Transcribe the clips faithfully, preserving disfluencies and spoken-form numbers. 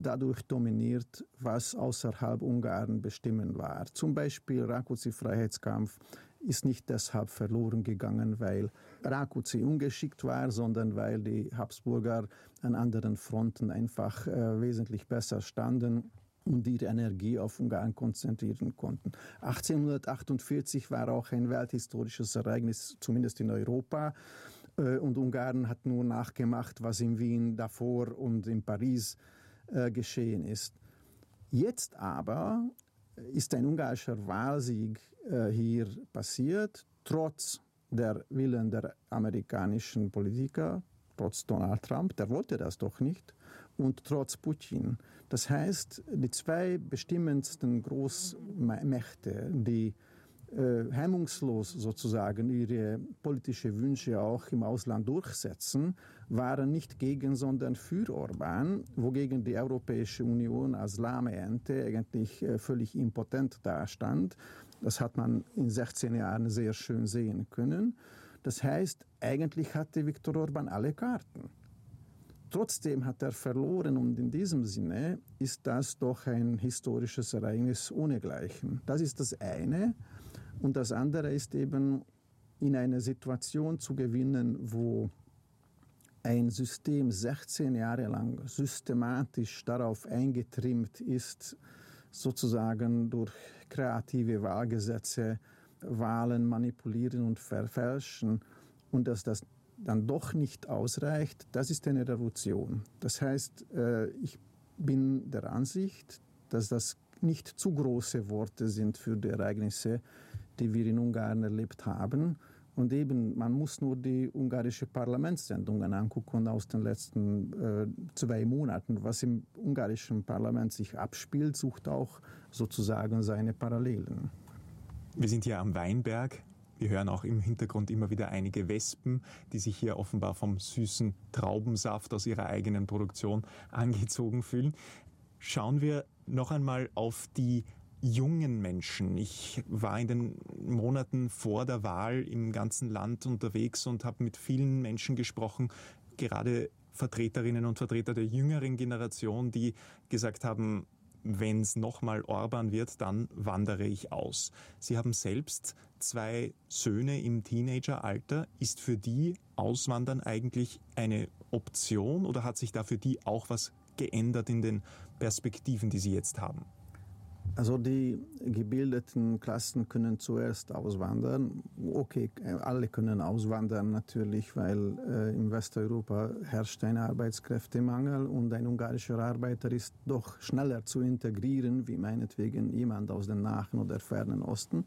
dadurch dominiert, was außerhalb Ungarn bestimmend war. Zum Beispiel Rákóczi-Freiheitskampf ist nicht deshalb verloren gegangen, weil Rákóczi ungeschickt war, sondern weil die Habsburger an anderen Fronten einfach äh, wesentlich besser standen und ihre Energie auf Ungarn konzentrieren konnten. achtzehnhundertachtundvierzig war auch ein welthistorisches Ereignis, zumindest in Europa. Äh, und Ungarn hat nur nachgemacht, was in Wien davor und in Paris äh, geschehen ist. Jetzt aber ist ein ungarischer Wahlsieg äh, hier passiert, trotz der Willen der amerikanischen Politiker, trotz Donald Trump, der wollte das doch nicht, und trotz Putin. Das heißt, die zwei bestimmendsten Großmächte, die äh, hemmungslos sozusagen ihre politischen Wünsche auch im Ausland durchsetzen, waren nicht gegen, sondern für Orbán, wogegen die Europäische Union als lahme Ente eigentlich äh, völlig impotent dastand. Das hat man in sechzehn Jahren sehr schön sehen können. Das heißt, eigentlich hatte Viktor Orbán alle Karten. Trotzdem hat er verloren und in diesem Sinne ist das doch ein historisches Ereignis ohnegleichen. Das ist das eine. Und das andere ist eben, in eine Situation zu gewinnen, wo ein System sechzehn Jahre lang systematisch darauf eingetrimmt ist, sozusagen durch kreative Wahlgesetze Wahlen manipulieren und verfälschen, und dass das dann doch nicht ausreicht, das ist eine Revolution. Das heißt, ich bin der Ansicht, dass das nicht zu große Worte sind für die Ereignisse, die wir in Ungarn erlebt haben. Und eben, man muss nur die ungarische Parlamentssendungen angucken aus den letzten äh, zwei Monaten. Was im ungarischen Parlament sich abspielt, sucht auch sozusagen seine Parallelen. Wir sind hier am Weinberg. Wir hören auch im Hintergrund immer wieder einige Wespen, die sich hier offenbar vom süßen Traubensaft aus ihrer eigenen Produktion angezogen fühlen. Schauen wir noch einmal auf die jungen Menschen. Ich war in den Monaten vor der Wahl im ganzen Land unterwegs und habe mit vielen Menschen gesprochen, gerade Vertreterinnen und Vertreter der jüngeren Generation, die gesagt haben, wenn es nochmal Orbán wird, dann wandere ich aus. Sie haben selbst zwei Söhne im Teenageralter. Ist für die Auswandern eigentlich eine Option oder hat sich da für die auch was geändert in den Perspektiven, die Sie jetzt haben? Also die gebildeten Klassen können zuerst auswandern. Okay, alle können auswandern natürlich, weil äh, in Westeuropa herrscht ein Arbeitskräftemangel und ein ungarischer Arbeiter ist doch schneller zu integrieren, wie meinetwegen jemand aus dem Nahen oder Fernen Osten.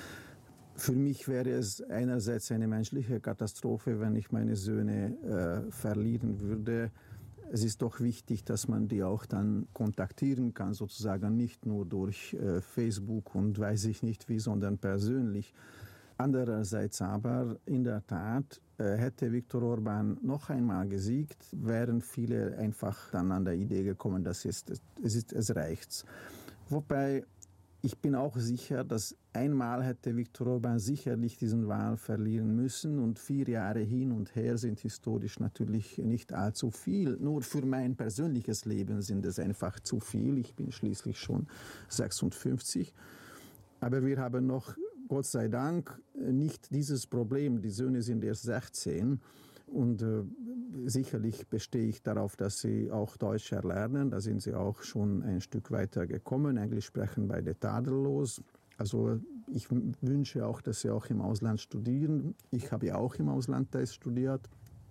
Für mich wäre es einerseits eine menschliche Katastrophe, wenn ich meine Söhne äh, verlieren würde. Es ist doch wichtig, dass man die auch dann kontaktieren kann, sozusagen nicht nur durch äh, Facebook und weiß ich nicht wie, sondern persönlich. Andererseits aber, in der Tat, äh, hätte Viktor Orbán noch einmal gesiegt, wären viele einfach dann an der Idee gekommen, dass es, es, ist, es reicht. Wobei ich bin auch sicher, dass einmal hätte Viktor Orbán sicherlich diesen Wahl verlieren müssen und vier Jahre hin und her sind historisch natürlich nicht allzu viel. Nur für mein persönliches Leben sind es einfach zu viel. Ich bin schließlich schon sechsundfünfzig. Aber wir haben noch, Gott sei Dank, nicht dieses Problem. Die Söhne sind erst sechzehn. Und äh, sicherlich bestehe ich darauf, dass sie auch Deutsch erlernen. Da sind sie auch schon ein Stück weiter gekommen. Englisch sprechen beide tadellos. Also ich wünsche auch, dass sie auch im Ausland studieren. Ich habe ja auch im Ausland studiert.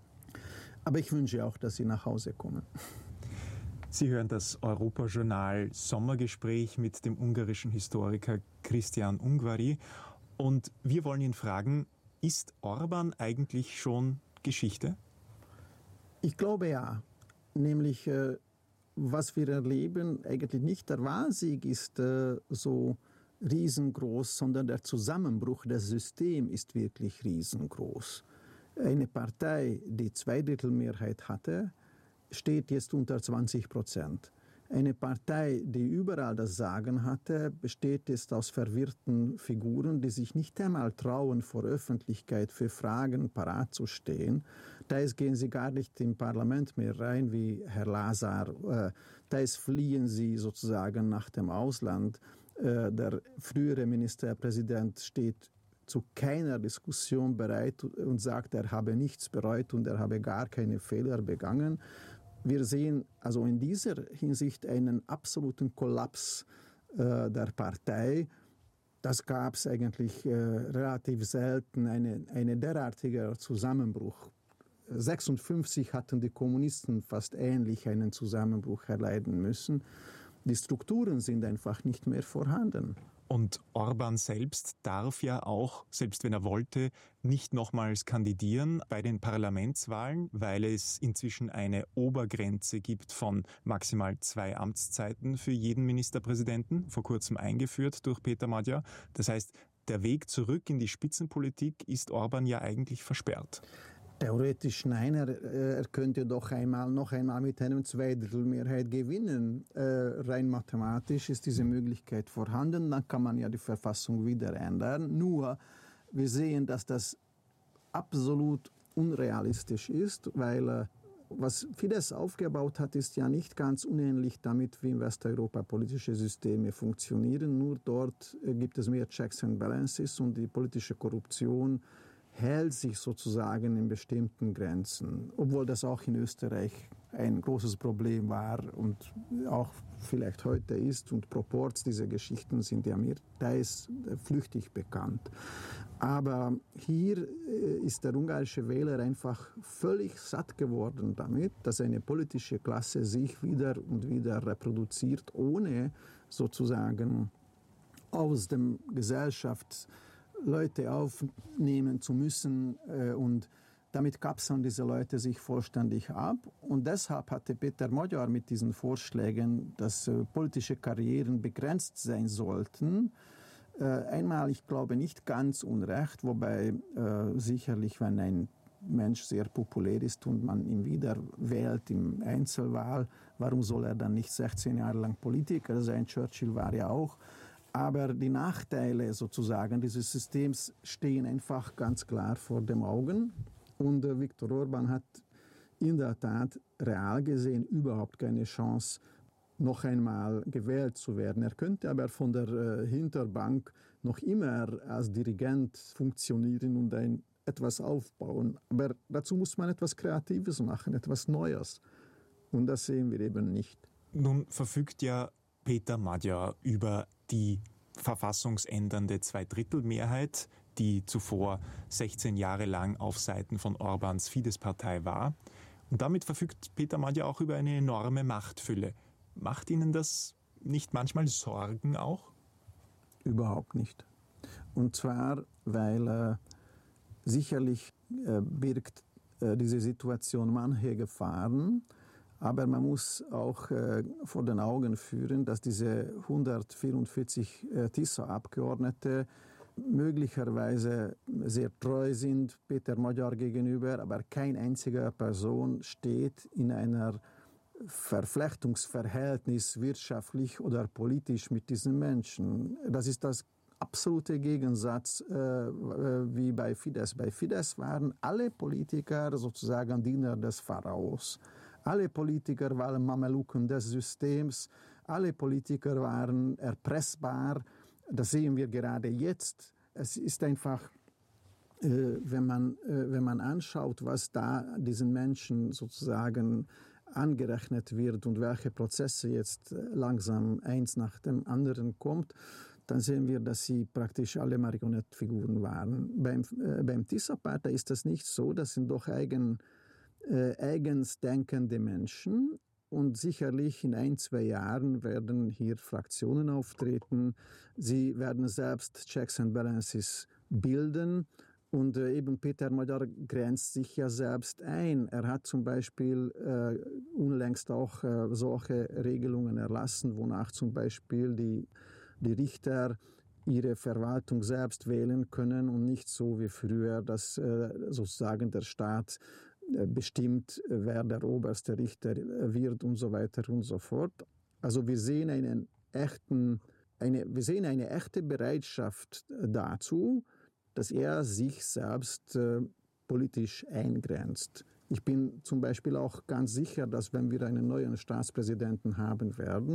Aber ich wünsche auch, dass sie nach Hause kommen. Sie hören das Europajournal Sommergespräch mit dem ungarischen Historiker Krisztián Ungváry. Und wir wollen ihn fragen, ist Orbán eigentlich schon Geschichte? Ich glaube ja. Nämlich, äh, was wir erleben, eigentlich nicht der Wahlsieg ist äh, so riesengroß, sondern der Zusammenbruch des Systems ist wirklich riesengroß. Eine Partei, die Zweidrittelmehrheit hatte, steht jetzt unter zwanzig Prozent. Eine Partei, die überall das Sagen hatte, besteht jetzt aus verwirrten Figuren, die sich nicht einmal trauen, vor Öffentlichkeit für Fragen parat zu stehen. Teils gehen sie gar nicht im Parlament mehr rein, wie Herr Lazar. Äh, teils fliehen sie sozusagen nach dem Ausland. Äh, der frühere Ministerpräsident steht zu keiner Diskussion bereit und sagt, er habe nichts bereut und er habe gar keine Fehler begangen. Wir sehen also in dieser Hinsicht einen absoluten Kollaps äh, der Partei. Das gab es eigentlich äh, relativ selten, eine, eine derartiger Zusammenbruch. sechsundfünfzig hatten die Kommunisten fast ähnlich einen Zusammenbruch erleiden müssen. Die Strukturen sind einfach nicht mehr vorhanden. Und Orbán selbst darf ja auch, selbst wenn er wollte, nicht nochmals kandidieren bei den Parlamentswahlen, weil es inzwischen eine Obergrenze gibt von maximal zwei Amtszeiten für jeden Ministerpräsidenten, vor kurzem eingeführt durch Peter Magyar. Das heißt, der Weg zurück in die Spitzenpolitik ist Orbán ja eigentlich versperrt. Theoretisch nein, er, er könnte doch einmal, noch einmal mit einem Zweidrittelmehrheit gewinnen. Äh, rein mathematisch ist diese Möglichkeit vorhanden, dann kann man ja die Verfassung wieder ändern. Nur, wir sehen, dass das absolut unrealistisch ist, weil äh, was Fidesz aufgebaut hat, ist ja nicht ganz unähnlich damit, wie in Westeuropa politische Systeme funktionieren. Nur dort äh, gibt es mehr Checks and Balances und die politische Korruption hält sich sozusagen in bestimmten Grenzen, obwohl das auch in Österreich ein großes Problem war und auch vielleicht heute ist. Und Proports dieser Geschichten sind ja mir teils flüchtig bekannt. Aber hier ist der ungarische Wähler einfach völlig satt geworden damit, dass eine politische Klasse sich wieder und wieder reproduziert, ohne sozusagen aus dem Gesellschafts Leute aufnehmen zu müssen äh, und damit kapseln diese Leute sich vollständig ab. Und deshalb hatte Peter Magyar mit diesen Vorschlägen, dass äh, politische Karrieren begrenzt sein sollten, äh, einmal, ich glaube, nicht ganz unrecht, wobei äh, sicherlich, wenn ein Mensch sehr populär ist und man ihn wieder wählt im Einzelwahl, warum soll er dann nicht sechzehn Jahre lang Politiker sein? Churchill war ja auch. Aber die Nachteile sozusagen dieses Systems stehen einfach ganz klar vor den Augen. Und äh, Viktor Orbán hat in der Tat real gesehen überhaupt keine Chance, noch einmal gewählt zu werden. Er könnte aber von der äh, Hinterbank noch immer als Dirigent funktionieren und ein, etwas aufbauen. Aber dazu muss man etwas Kreatives machen, etwas Neues. Und das sehen wir eben nicht. Nun verfügt ja Peter Magyar über die verfassungsändernde Zweidrittelmehrheit, die zuvor sechzehn Jahre lang auf Seiten von Orbáns Fidesz-Partei war. Und damit verfügt Peter Magyar auch über eine enorme Machtfülle. Macht Ihnen das nicht manchmal Sorgen auch? Überhaupt nicht. Und zwar, weil äh, sicherlich äh, birgt äh, diese Situation manche Gefahren, aber man muss auch äh, vor den Augen führen, dass diese hundertvierundvierzig äh, TISA-Abgeordnete möglicherweise sehr treu sind Peter Magyar gegenüber, aber keine einzige Person steht in einer Verflechtungsverhältnis wirtschaftlich oder politisch mit diesen Menschen. Das ist das absolute Gegensatz äh, wie bei Fidesz. Bei Fidesz waren alle Politiker sozusagen Diener des Pharaos. Alle Politiker waren Mameluken des Systems, alle Politiker waren erpressbar. Das sehen wir gerade jetzt. Es ist einfach, äh, wenn man, äh, wenn man anschaut, was da diesen Menschen sozusagen angerechnet wird und welche Prozesse jetzt langsam eins nach dem anderen kommt, dann sehen wir, dass sie praktisch alle Marionettfiguren waren. Beim, äh, beim TISA-Partei ist das nicht so, das sind doch eigen Äh, eigens denkende Menschen und sicherlich in ein, zwei Jahren werden hier Fraktionen auftreten. Sie werden selbst Checks and Balances bilden und äh, eben Peter Magyar grenzt sich ja selbst ein. Er hat zum Beispiel äh, unlängst auch äh, solche Regelungen erlassen, wonach zum Beispiel die, die Richter ihre Verwaltung selbst wählen können und nicht so wie früher, dass äh, sozusagen der Staat bestimmt, wer der oberste Richter wird und so weiter und so fort. Also wir sehen einen echten, eine, wir sehen eine echte Bereitschaft dazu, dass er sich selbst äh, politisch eingrenzt. Ich bin zum Beispiel auch ganz sicher, dass wenn wir einen neuen Staatspräsidenten haben werden,